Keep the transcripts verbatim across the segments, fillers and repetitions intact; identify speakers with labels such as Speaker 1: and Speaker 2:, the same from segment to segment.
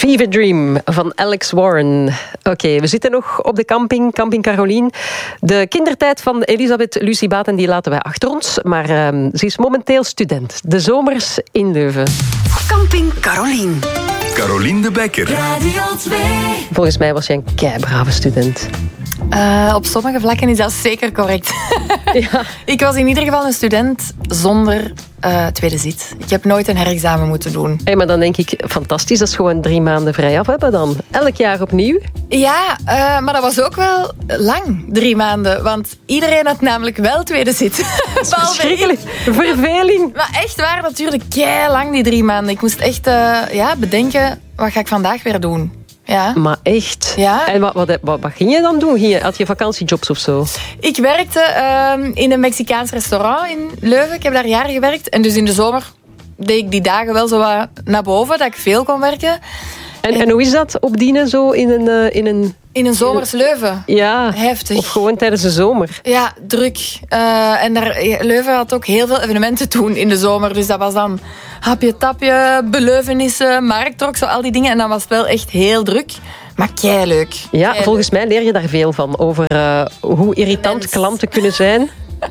Speaker 1: Fever Dream van Alex Warren. Oké, okay, we zitten nog op de camping, Camping Carolien. De kindertijd van Elisabeth Lucie Baten die laten wij achter ons. Maar uh, ze is momenteel student. De zomers in Leuven.
Speaker 2: Camping Carolien.
Speaker 3: Carolien de Bekker.
Speaker 2: Radio twee.
Speaker 1: Volgens mij was jij een keibrave student.
Speaker 4: Uh, op sommige vlakken is dat zeker correct.
Speaker 1: Ja.
Speaker 4: Ik was in ieder geval een student zonder uh, tweede zit. Ik heb nooit een herexamen moeten doen.
Speaker 1: Hey, maar dan denk ik, fantastisch, dat is gewoon drie maanden vrij af hebben dan. Elk jaar opnieuw.
Speaker 4: Ja, uh, maar dat was ook wel lang, drie maanden. Want iedereen had namelijk wel tweede zit.
Speaker 1: Verschrikkelijk. Verveling.
Speaker 4: Maar echt waar, natuurlijk kei lang die drie maanden. Ik moest echt uh, ja, bedenken, wat ga ik vandaag weer doen? Ja.
Speaker 1: Maar echt?
Speaker 4: Ja.
Speaker 1: En wat, wat, wat, wat ging je dan doen? Ging je, had je vakantiejobs of zo?
Speaker 4: Ik werkte uh, in een Mexicaans restaurant in Leuven. Ik heb daar jaren gewerkt. En dus in de zomer deed ik die dagen wel zo wat naar boven, dat ik veel kon werken.
Speaker 1: En, en, en hoe is dat opdienen zo in een... Uh, in een
Speaker 4: In een zomers Leuven.
Speaker 1: Ja,
Speaker 4: heftig.
Speaker 1: Of gewoon tijdens de zomer.
Speaker 4: Ja, druk. Uh, en daar, Leuven had ook heel veel evenementen toen in de zomer. Dus dat was dan hapje, tapje, beleuvenissen, marktrok, zo al die dingen. En dan was het wel echt heel druk. Maar keileuk.
Speaker 1: Ja,
Speaker 4: Keileuk.
Speaker 1: Volgens mij leer je daar veel van. Over uh, hoe irritant
Speaker 4: Mens.
Speaker 1: klanten kunnen zijn.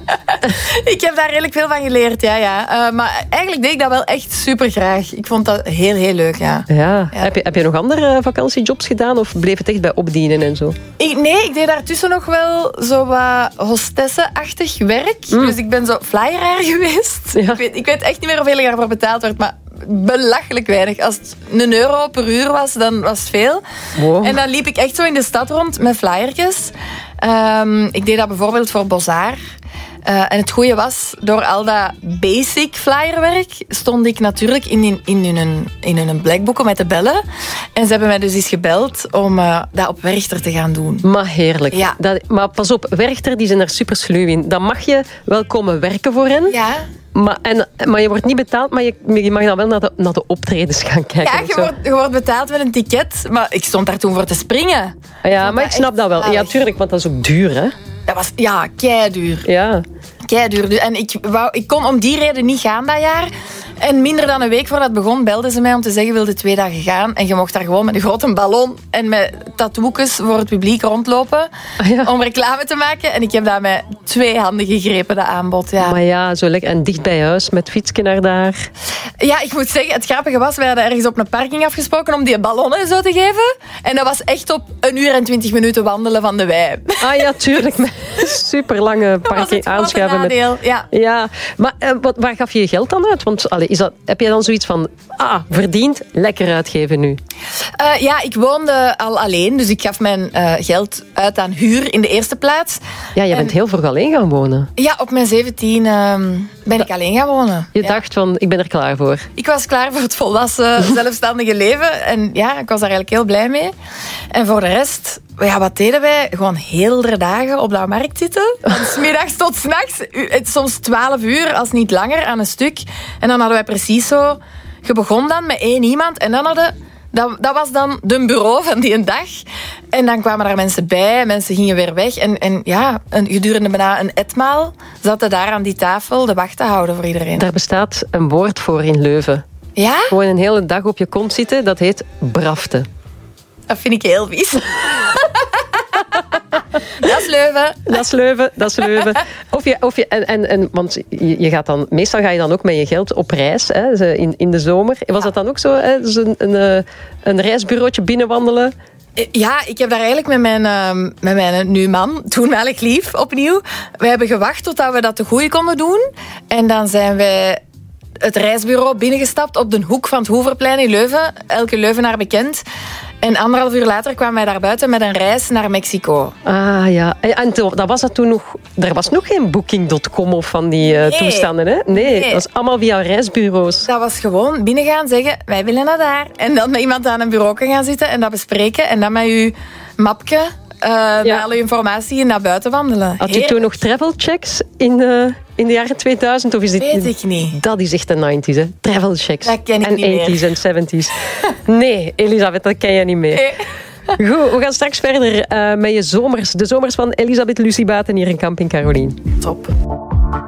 Speaker 4: Ik heb daar redelijk veel van geleerd, ja. ja. Uh, maar eigenlijk deed ik dat wel echt super graag. Ik vond dat heel, heel leuk, ja.
Speaker 1: Ja.
Speaker 4: Ja.
Speaker 1: Heb, je, heb je nog andere vakantiejobs gedaan? Of bleef het echt bij opdienen en zo?
Speaker 4: Ik, nee, ik deed daartussen nog wel zo wat hostesse-achtig werk.
Speaker 1: Mm.
Speaker 4: Dus ik ben zo flyeraar geweest.
Speaker 1: Ja.
Speaker 4: Ik, weet, ik weet echt niet meer hoeveel ik daarvoor betaald werd, maar belachelijk weinig. Als het een euro per uur was, dan was het veel.
Speaker 1: Wow.
Speaker 4: En dan liep ik echt zo in de stad rond met flyertjes. Um, ik deed dat bijvoorbeeld voor Bozar. Uh, en het goede was, door al dat basic flyerwerk stond ik natuurlijk in, in, in, hun, in hun blackboeken met de bellen. En ze hebben mij dus eens gebeld om uh, dat op Werchter te gaan doen.
Speaker 1: Maar heerlijk.
Speaker 4: Ja.
Speaker 1: Dat, maar pas op, Werchter die zijn er super sluw in. Dan mag je wel komen werken voor hen.
Speaker 4: Ja.
Speaker 1: Maar, en, maar je wordt niet betaald, maar je, je mag dan wel naar de, naar de optredens gaan kijken.
Speaker 4: Ja,
Speaker 1: of
Speaker 4: je
Speaker 1: zo.
Speaker 4: wordt, je wordt betaald met een ticket. Maar ik stond daar toen voor te springen.
Speaker 1: Ja, maar ik
Speaker 4: dat
Speaker 1: snap
Speaker 4: echt
Speaker 1: dat wel. Ja,
Speaker 4: zalig.
Speaker 1: tuurlijk, want dat is ook duur, hè?
Speaker 4: Dat was, ja, keiduur.
Speaker 1: Ja.
Speaker 4: Keiduur. En ik, wou, ik kon om die reden niet gaan dat jaar. En minder dan een week voordat het begon, belden ze mij om te zeggen, wilde twee dagen gaan. En je mocht daar gewoon met een grote ballon en met tattoekjes voor het publiek rondlopen.
Speaker 1: Ah, ja.
Speaker 4: Om reclame te maken. En ik heb dat met twee handen gegrepen, dat aanbod. Ja.
Speaker 1: Maar ja, zo lekker. En dicht bij huis, met fietsje naar daar.
Speaker 4: Ja, ik moet zeggen, het grappige was, wij hadden ergens op een parking afgesproken om die ballonnen zo te geven. En dat was echt op een uur en twintig minuten wandelen van de wei.
Speaker 1: Ah ja, tuurlijk. Met super lange parking aanschuiven. Met...
Speaker 4: nadeel, ja.
Speaker 1: Ja, maar uh, wat, waar gaf je je geld dan uit? Want allee, is dat, heb je dan zoiets van, ah, verdiend, lekker uitgeven nu?
Speaker 4: Uh, ja, ik woonde al alleen, dus ik gaf mijn uh, geld uit aan huur in de eerste plaats.
Speaker 1: Ja, je
Speaker 4: En-
Speaker 1: bent heel vroeg alleen gaan wonen.
Speaker 4: Ja, op mijn zeventien uh, ben ik alleen gaan wonen.
Speaker 1: Je
Speaker 4: Ja.
Speaker 1: dacht van, ik ben er klaar voor.
Speaker 4: Ik was klaar voor het volwassen, zelfstandige leven. En ja, ik was daar eigenlijk heel blij mee. En voor de rest, ja, wat deden wij? Gewoon heldere dagen op de markt zitten. Van 's middags tot 's nachts. U- het- Soms twaalf uur, als niet langer, aan een stuk. En dan hadden wij precies zo... Je begon dan met één iemand en dan hadden... Dat, dat was dan de bureau van die een dag. En dan kwamen daar mensen bij, mensen gingen weer weg. En, en ja, een, gedurende bijna een etmaal zaten daar aan die tafel de wacht te houden voor iedereen.
Speaker 1: Daar bestaat een woord voor in Leuven.
Speaker 4: Ja?
Speaker 1: Gewoon een hele dag op je kont zitten, dat heet brafte.
Speaker 4: Dat vind ik heel vies. Dat is Leuven.
Speaker 1: Dat is Leuven, dat is Leuven. Of je, of je, en, en, en, want je je gaat dan, meestal ga je dan ook met je geld op reis, hè, zo in, in de zomer. Was dat dan ook zo, hè, dus een, een, eh, een reisbureautje binnenwandelen?
Speaker 4: Ja, ik heb daar eigenlijk met mijn, uh, met mijn nu man, toenmalig lief, opnieuw. We hebben gewacht totdat we dat te goeie konden doen. En dan zijn wij het reisbureau binnengestapt op de hoek van het Hoeverplein in Leuven. Elke Leuvenaar bekend. En anderhalf uur later kwamen wij daar buiten met een reis naar Mexico.
Speaker 1: Ah ja, en, en to- dat was dat toen nog, er was nog geen booking punt com of van die uh,
Speaker 4: Nee.
Speaker 1: toestanden, hè? Nee,
Speaker 4: Nee.
Speaker 1: dat was allemaal via reisbureaus.
Speaker 4: Dat was gewoon binnengaan, zeggen, wij willen naar daar. En dan met iemand aan een bureau gaan zitten en dat bespreken. En dan met uw mapje, uh, met alle informatie naar buiten wandelen.
Speaker 1: Had je
Speaker 4: Heerlijk.
Speaker 1: toen nog travel checks in, uh, in de jaren tweeduizend? Of is dit,
Speaker 4: Weet ik niet.
Speaker 1: Dat is echt de negentig, hè? Travel checks.
Speaker 4: Dat ken ik
Speaker 1: en
Speaker 4: niet meer.
Speaker 1: tachtiger en zeventiger. Nee, Elisabeth, dat ken je niet meer.
Speaker 4: Nee.
Speaker 1: Goed, we gaan straks verder uh, met je zomers. De zomers van Elisabeth Lucie Baten hier in Camping Carolien.
Speaker 4: Top.